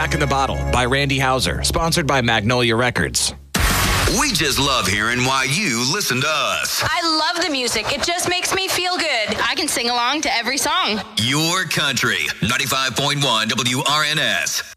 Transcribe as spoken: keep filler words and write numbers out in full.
Back in the Bottle by Randy Houser, sponsored by Magnolia Records. We just love hearing why you listen to us. I love the music. It just makes me feel good. I can sing along to every song. Your country, ninety-five point one W R N S.